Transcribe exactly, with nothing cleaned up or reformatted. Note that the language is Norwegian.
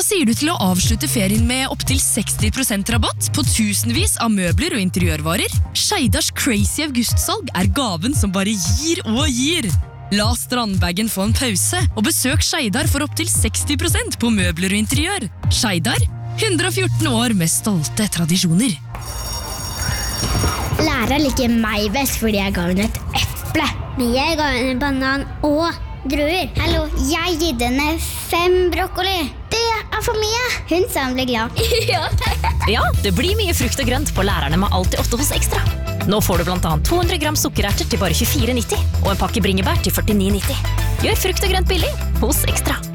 Hva sier du til å avslutte ferien med opp til seksti prosent rabatt på tusenvis av møbler og interiørvarer? Skeidars crazy augustsalg er gaven som bare gir og gir. La strandbagen få en pause, og besøk Skeidar for opp til seksti prosent på møbler og interiør. Skeidar, hundre og fjorten år med stolte tradisjoner. Læreren liker meg best fordi jeg ga henne et eple. Men jeg ga henne en banan og druer. Hallo, jeg gitt henne fem brokkoli. Det er for mye. Hun sa hun ble glad. Ja. Ja, det blir mye frukt og grønt på lærerne med alltid åtte hos Ekstra. Nå får du blant annet to hundre gram sukkererter til bare tjuefire nitti og en pakke bringebær til førtini nitti. Gjør frukt og grønt billig hos Ekstra.